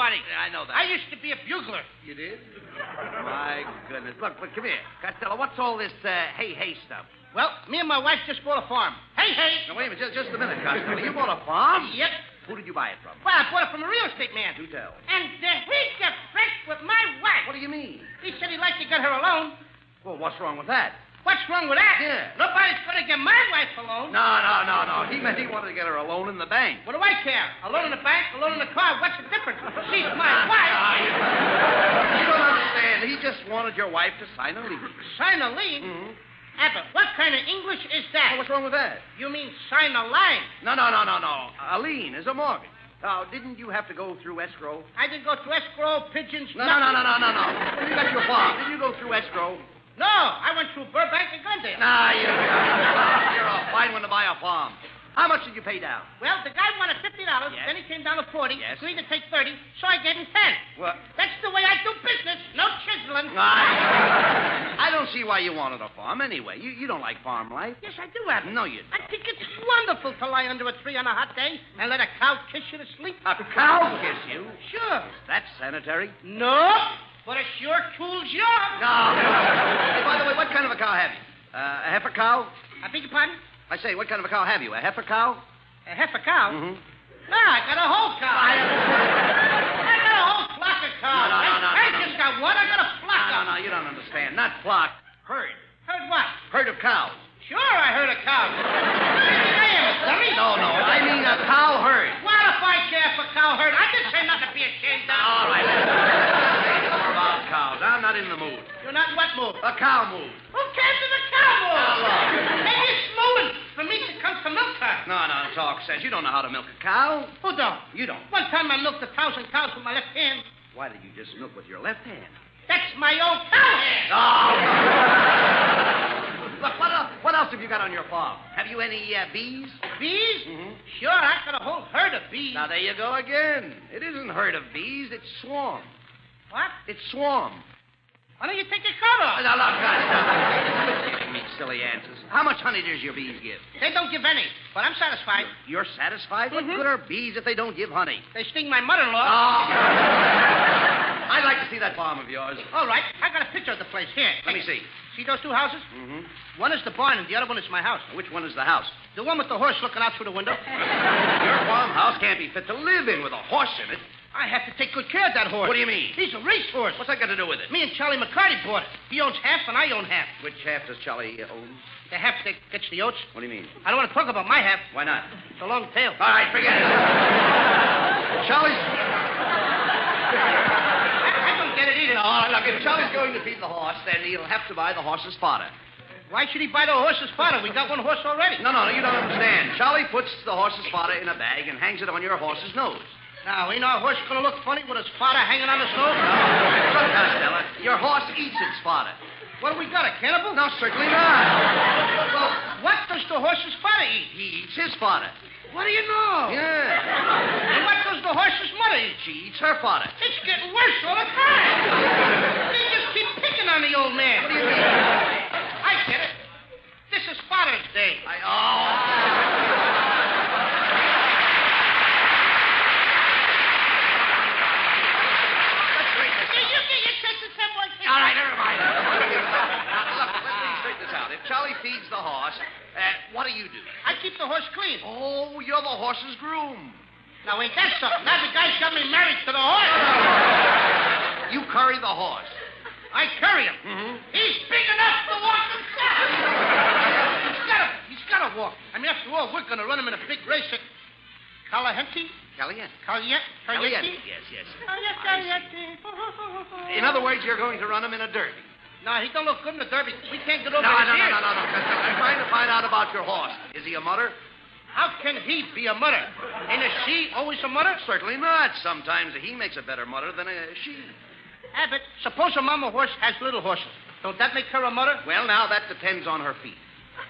party. Yeah, I know that. I used to be a bugler. You did? My goodness. Look, come here. Costello, what's all this hey stuff? Well, me and my wife just bought a farm. Hey. Now, wait a minute. Just a minute, Costello. You bought a farm? Yep. Who did you buy it from? Well, I bought it from a real estate man. Do tell. And he got fresh with my wife. What do you mean? He said he'd like to get her alone. Well, what's wrong with that? What's wrong with that? Yeah. Nobody's going to get my wife alone. No. He meant he wanted to get her alone in the bank. What do I care? Alone in the bank, alone in the car. What's the difference? She's my wife. You don't understand. He just wanted your wife to sign a lease. Sign a lien? Mm-hmm. Abbott, what kind of English is that? Oh, what's wrong with that? You mean sign a line? No. A lien is a mortgage. Now, didn't you have to go through escrow? I didn't go through escrow, pigeons, No. nothing. When you got your farm, did you go through escrow? No, I went through Burbank and Glendale. Nah, you're a fine one to buy a farm. How much did you pay down? Well, the guy wanted $50. Yes. Then he came down to 40. Yes. Agreed to take 30, so I gave him 10. What? That's the way I do business. No chiseling. I don't see why you wanted a farm anyway. You don't like farm life. Yes, I do, Abbott. No, you don't. I think it's wonderful to lie under a tree on a hot day and let a cow kiss you to sleep. A cow kiss you? Sure. That's sanitary. No, but it sure cools you off. No. Hey, by the way, what kind of a cow have you? A heifer cow? I beg your pardon? I say, what kind of a cow have you? A heifer cow? A heifer cow? Mm-hmm. No, I got a whole cow. I got a whole flock of cows. No. I just got one. I got a flock of... No, you don't understand. Not flock. Herd. Heard what? Herd of cows. Sure, I heard a cow. I am a dummy. No. I mean a cow herd. What if I care for cow herd? I just say not to be ashamed of. All right. Let's more about cows. I'm not in the mood. You're not in what mood? A cow mood. Who cares for the cow mood? Now, look. Hey, it's moving for me to come to milk her. No, talk sense. You don't know how to milk a cow. Who don't? You don't. One time I milked 1,000 cows with my left hand. Why did you just milk with your left hand? That's my own cow hand. Oh. Look, what else have you got on your farm? Have you any bees? Bees? Mm-hmm. Sure, I got a whole herd of bees. Now, there you go again. It isn't herd of bees. It's swarm. What? It's swarm. Why don't you take your coat off? Now, look, guys, giving me silly answers. How much honey does your bees give? They don't give any, but I'm satisfied. You're satisfied? What good are bees if they don't give honey? They sting my mother-in-law. Oh. I'd like to see that farm of yours. All right, I got a picture of the place here. Let me see. See those two houses? Mm-hmm. One is the barn and the other one is my house. Which one is the house? The one with the horse looking out through the window. Your farmhouse can't be fit to live in with a horse in it. I have to take good care of that horse. What do you mean? He's a racehorse. What's that got to do with it? Me and Charlie McCarty bought it. He owns half and I own half. Which half does Charlie own? The half that gets the oats. What do you mean? I don't want to talk about my half. Why not? It's a long tail. All right, forget it. Charlie's... I don't get it either. No, look, if Charlie's going to feed the horse, then he'll have to buy the horse's fodder. Why should he buy the horse's fodder? We got one horse already. No, you don't understand. Charlie puts the horse's fodder in a bag and hangs it on your horse's nose. Now, ain't our horse going to look funny with his fodder hanging on his nose? Look, Costello, your horse eats its fodder. What do we got, a cannibal? No, certainly not. Well, what does the horse's fodder eat? He eats his fodder. What do you know? Yeah. And what does the horse's mother eat? She eats her fodder. It's getting worse all the time. They just keep picking on the old man. What do you mean? I get it. This is Father's Day. All right, never mind. Now, look, let me straighten this out. If Charlie feeds the horse, what do you do? I keep the horse clean. Oh, you're the horse's groom. Now, ain't that something? Now the guy's got me married to the horse. You curry the horse. I curry him. Mm-hmm. He's big enough to walk himself. He's got to walk. I mean, after all, we're going to run him in a big race at Caliente. Caliente. Yes. In other words, you're going to run him in a derby. No, he don't look good in the derby. We can't get over No. his ears. I'm trying to find out about your horse. Is he a mutter? How can he be a mutter? Ain't a she always a mutter? Certainly not. Sometimes a he makes a better mutter than a she. Abbott, suppose a mama horse has little horses. Don't that make her a mutter? Well, now, that depends on her feet.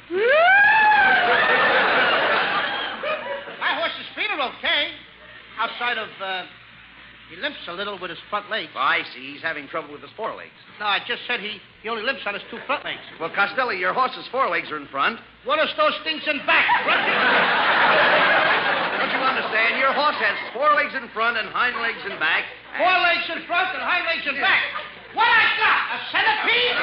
My horse's feet are okay. Outside of, he limps a little with his front legs. Oh, I see. He's having trouble with his forelegs. No, I just said he only limps on his two front legs. Well, Costello, your horse's forelegs are in front. What is those things in back? Don't you understand? Your horse horse has 4 legs in front and hind legs in back. 4 legs in front and hind legs in back. What I got? A centipede?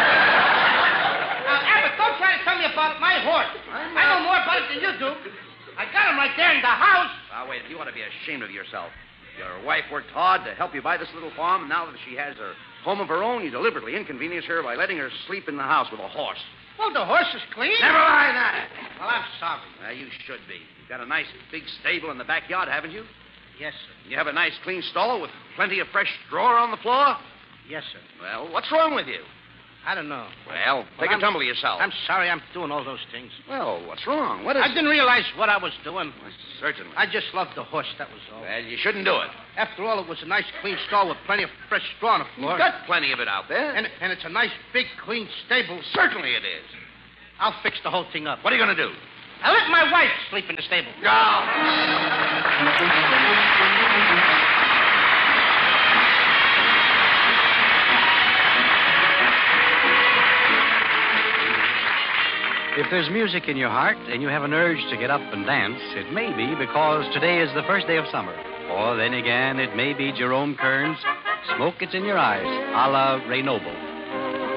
Now, Abbott, don't try to tell me about my horse. I know more about it than you do. I got him right there in the house. Now, wait, you ought to be ashamed of yourself. Your wife worked hard to help you buy this little farm, and now that she has her home of her own, you deliberately inconvenience her by letting her sleep in the house with a horse. Well, the horse is clean. Never mind that. Well, I'm sorry. Well, you should be. You've got a nice big stable in the backyard, haven't you? Yes, sir. You have a nice clean stall with plenty of fresh straw on the floor? Yes, sir. Well, what's wrong with you? I don't know. Well, take a tumble yourself. I'm sorry I'm doing all those things. Well, what's wrong? What is I didn't realize what I was doing. Well, certainly. I just loved the horse, that was all. Well, you shouldn't do it. After all, it was a nice, clean stall with plenty of fresh straw on the floor. You've got plenty of it out there. And it's a nice, big, clean stable. Certainly it is. I'll fix the whole thing up. What are you going to do? I'll let my wife sleep in the stable. If there's music in your heart and you have an urge to get up and dance, it may be because today is the first day of summer. Or then again, it may be Jerome Kern's Smoke It's in Your Eyes, a la Ray Noble.